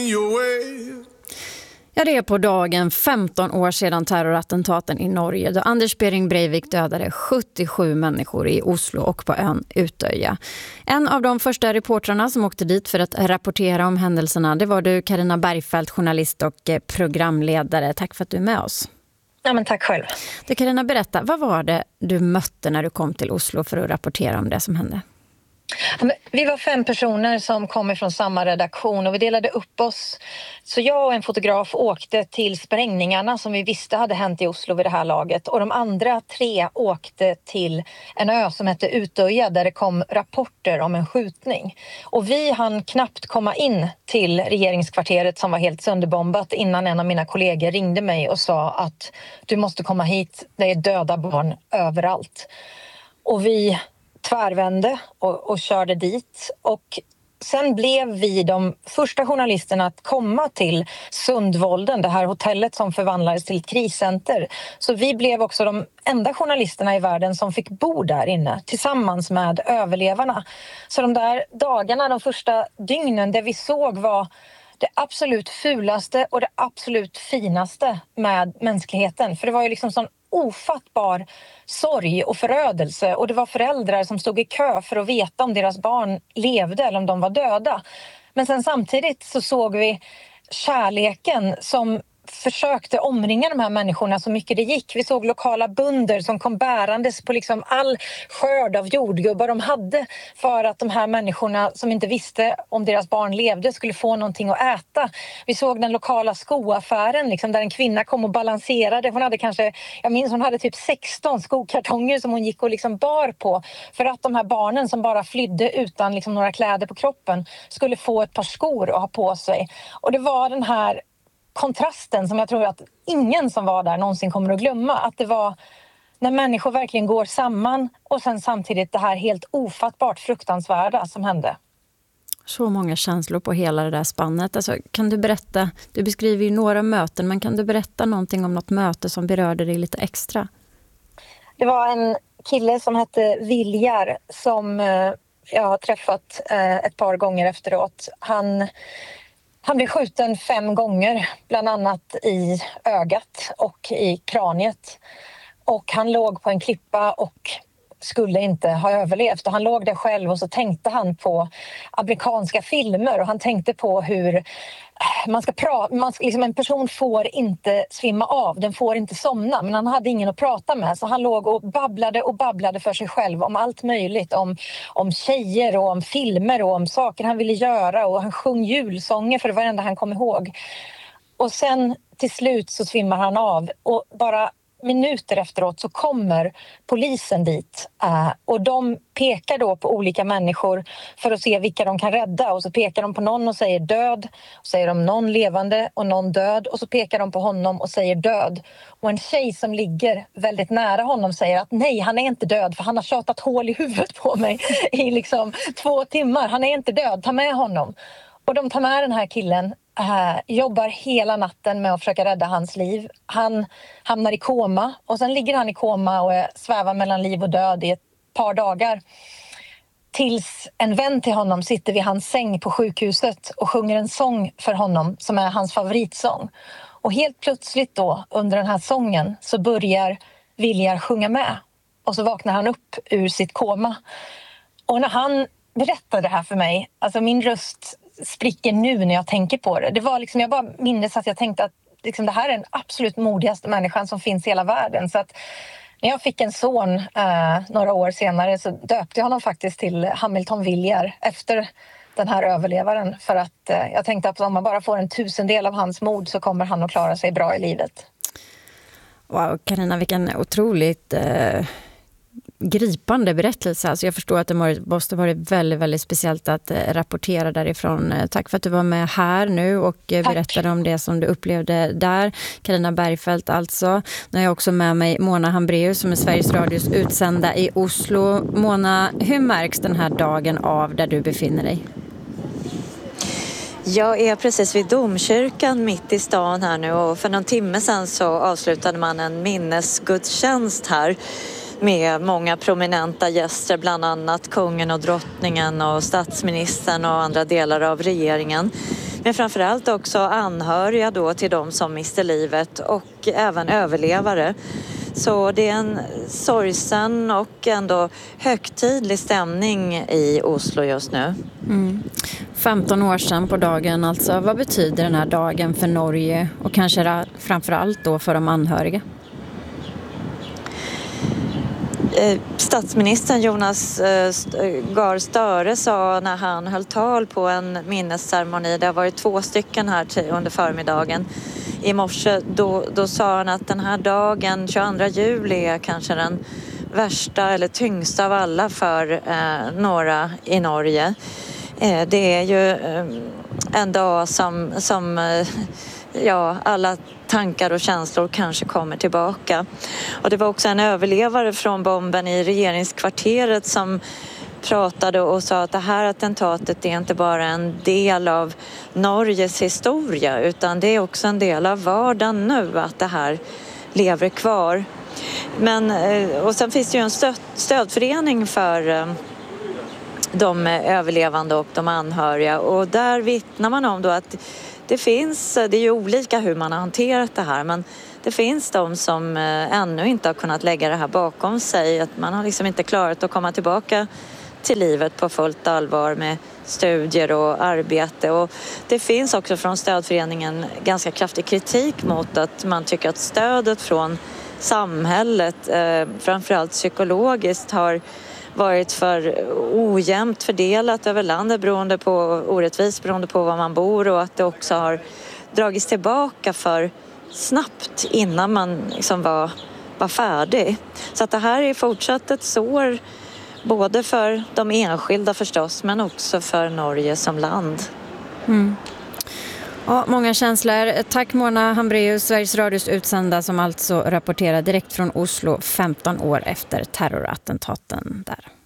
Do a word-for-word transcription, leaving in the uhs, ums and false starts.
Ja, det är på dagen femton år sedan terrorattentaten i Norge då Anders Behring Breivik dödade sjuttiosju människor i Oslo och på ön Utöja. En av de första reportrarna som åkte dit för att rapportera om händelserna, det var du, Carina Bergfeldt, journalist och programledare. Tack för att du är med oss. Ja, men tack själv. Du, Carina, berätta, vad var det du mötte när du kom till Oslo för att rapportera om det som hände? Vi var fem personer som kom från samma redaktion och vi delade upp oss. Så jag och en fotograf åkte till sprängningarna som vi visste hade hänt i Oslo vid det här laget. Och de andra tre åkte till en ö som hette Utöja där det kom rapporter om en skjutning. Och vi hann knappt komma in till regeringskvarteret som var helt sönderbombat innan en av mina kollegor ringde mig och sa att du måste komma hit, det är döda barn överallt. Och vi tvärvände och, och körde dit och sen blev vi de första journalisterna att komma till Sundvolden, det här hotellet som förvandlades till ett kriscenter. Så vi blev också de enda journalisterna i världen som fick bo där inne tillsammans med överlevarna. Så de där dagarna, de första dygnen, det vi såg var det absolut fulaste och det absolut finaste med mänskligheten. För det var ju liksom sån ofattbar sorg och förödelse och det var föräldrar som stod i kö för att veta om deras barn levde eller om de var döda. Men sen samtidigt så såg vi kärleken som försökte omringa de här människorna så mycket det gick. Vi såg lokala bönder som kom bärandes på liksom all skörd av jordgubbar de hade för att de här människorna som inte visste om deras barn levde skulle få någonting att äta. Vi såg den lokala skoaffären liksom, där en kvinna kom och balanserade. Hon hade kanske, jag minns hon hade typ sexton skokartonger som hon gick och liksom bar på för att de här barnen som bara flydde utan liksom några kläder på kroppen skulle få ett par skor att ha på sig. Och det var den här kontrasten som jag tror att ingen som var där någonsin kommer att glömma. Att det var när människor verkligen går samman och sen samtidigt det här helt ofattbart fruktansvärda som hände. Så många känslor på hela det där spannet. Alltså, kan du berätta, du beskriver ju några möten, men kan du berätta någonting om något möte som berörde dig lite extra? Det var en kille som hette Viljar som jag har träffat ett par gånger efteråt. Han Han blev skjuten fem gånger, bland annat i ögat och i kraniet. Och han låg på en klippa och skulle inte ha överlevt. Och han låg där själv och så tänkte han på amerikanska filmer. Och han tänkte på hur man ska prata, man ska, liksom en person får inte svimma av, den får inte somna. Men han hade ingen att prata med så han låg och babblade och babblade för sig själv om allt möjligt. Om, om tjejer och om filmer och om saker han ville göra. Och han sjöng julsånger för det var det enda han kom ihåg. Och sen till slut så svimmar han av och bara minuter efteråt så kommer polisen dit uh, och de pekar då på olika människor för att se vilka de kan rädda och så pekar de på någon och säger död och säger de någon levande och någon död och så pekar de på honom och säger död och en tjej som ligger väldigt nära honom säger att nej, han är inte död för han har tjatat hål i huvudet på mig i liksom två timmar, han är inte död, ta med honom. Och de tar med den här killen, äh, jobbar hela natten med att försöka rädda hans liv. Han hamnar i koma och sen ligger han i koma och svävar mellan liv och död i ett par dagar. Tills en vän till honom sitter vid hans säng på sjukhuset och sjunger en sång för honom som är hans favoritsång. Och helt plötsligt då under den här sången så börjar Viljar sjunga med. Och så vaknar han upp ur sitt koma. Och när han berättade det här för mig, alltså min röst spricker nu när jag tänker på det. Det var liksom, jag bara minns att jag tänkte att liksom, det här är den absolut modigaste människan som finns i hela världen. Så att när jag fick en son eh, några år senare så döpte jag honom faktiskt till Hamilton Viljar efter den här överlevaren. För att eh, jag tänkte att om man bara får en tusendel av hans mod så kommer han att klara sig bra i livet. Wow, Carina, vilken otroligt eh, gripande berättelse. Alltså jag förstår att det måste varit väldigt, väldigt speciellt att eh, rapportera därifrån. Tack för att du var med här nu och eh, berättade om det som du upplevde där. Carina Bergfeldt alltså. Nu har jag också med mig Mona Hambreus som är Sveriges Radios utsända i Oslo. Mona, hur märks den här dagen av där du befinner dig? Jag är precis vid domkyrkan mitt i stan här nu och för någon timme sedan så avslutade man en minnesgudstjänst här med många prominenta gäster, bland annat kungen och drottningen och statsministern och andra delar av regeringen. Men framförallt också anhöriga då till de som mister livet och även överlevare. Så det är en sorgsen och ändå högtidlig stämning i Oslo just nu. Mm. femton år sedan på dagen alltså. Vad betyder den här dagen för Norge och kanske framförallt då för de anhöriga? Statsministern Jonas Gahr Støre sa när han höll tal på en minnesceremoni, det har varit två stycken här under förmiddagen i morse, då, då sa han att den här dagen, tjugoandra juli, är kanske den värsta eller tyngsta av alla för eh, några i Norge. Eh, det är ju eh, en dag som, som eh, ja, alla tankar och känslor kanske kommer tillbaka. Och det var också en överlevare från bomben i regeringskvarteret som pratade och sa att det här attentatet är inte bara en del av Norges historia, utan det är också en del av vardagen nu, att det här lever kvar. Men, och sen finns det ju en stöd, stödförening för de överlevande och de anhöriga, och där vittnar man om då att det finns, det är ju olika hur man har hanterat det här, men det finns de som ännu inte har kunnat lägga det här bakom sig, att man har liksom inte klarat att komma tillbaka till livet på fullt allvar med studier och arbete. Och det finns också från stödföreningen ganska kraftig kritik mot att man tycker att stödet från samhället, eh, framförallt psykologiskt, har varit för ojämnt fördelat över landet beroende på, orättvist beroende på var man bor, och att det också har dragits tillbaka för snabbt innan man liksom var, var färdig. Så att det här är fortsatt ett sår både för de enskilda förstås, men också för Norge som land. Mm. Ja, många känslor. Tack Mona Hambraeus, Sveriges Radios utsända, som alltså rapporterar direkt från Oslo femton år efter terrorattentaten där.